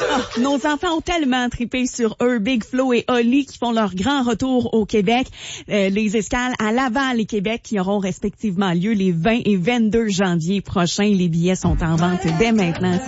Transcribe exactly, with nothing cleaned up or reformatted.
Oh, nos enfants ont tellement trippé sur eux. Big Flo et Oli qui font leur grand retour au Québec. Euh, les escales à Laval et Québec qui auront respectivement lieu les vingt et vingt-deux janvier prochains. Les billets sont en vente dès maintenant.